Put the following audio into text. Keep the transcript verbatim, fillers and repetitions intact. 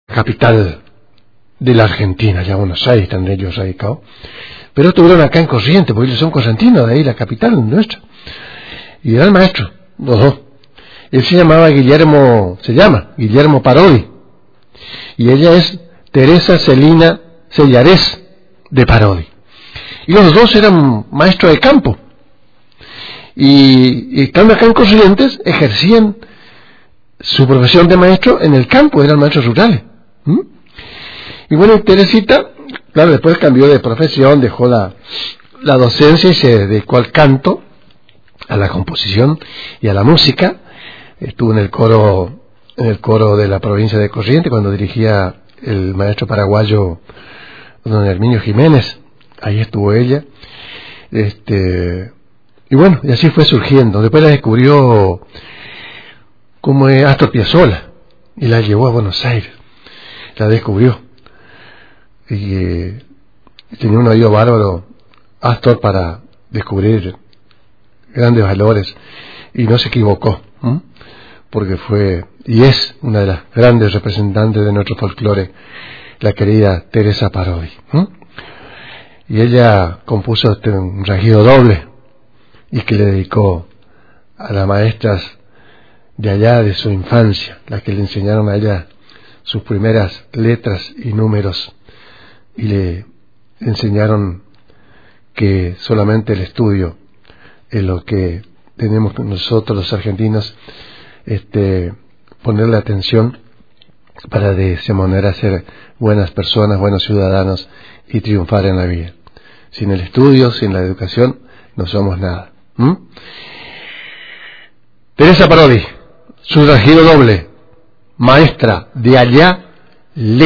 capital de la Argentina, ya Buenos Aires, están ellos radicados, pero estuvieron acá en Corrientes, porque ellos son correntinos, de ahí la capital nuestra, y eran maestros, los dos. Él se llamaba Guillermo, se llama Guillermo Parodi, y ella es Teresa Celina Sellarés de Parodi. Y los dos eran maestros de campo, y, y estando acá en Corrientes, ejercían su profesión de maestro en el campo, eran maestros rurales. ¿Mm? Y bueno, Teresita, claro, después cambió de profesión, dejó la, la docencia y se dedicó al canto, a la composición y a la música. Estuvo en el coro, en el coro de la provincia de Corrientes cuando dirigía el maestro paraguayo don Herminio Jiménez. Ahí estuvo ella. Este, y bueno, y así fue surgiendo. Después la descubrió como es Astor Piazzolla y la llevó a Buenos Aires. La descubrió. Y eh, tenía un oído bárbaro Astor para descubrir grandes valores y no se equivocó, ¿m? Porque fue y es una de las grandes representantes de nuestro folclore, la querida Teresa Parodi, ¿m? Y ella compuso este, un regido doble y que le dedicó a las maestras de allá de su infancia, las que le enseñaron a ella sus primeras letras y números y le enseñaron que solamente el estudio es lo que tenemos nosotros los argentinos, este, ponerle atención para de esa manera ser buenas personas, buenos ciudadanos y triunfar en la vida. Sin el estudio, sin la educación, no somos nada. ¿Mm? Teresa Parodi, su regido doble, maestra de allá,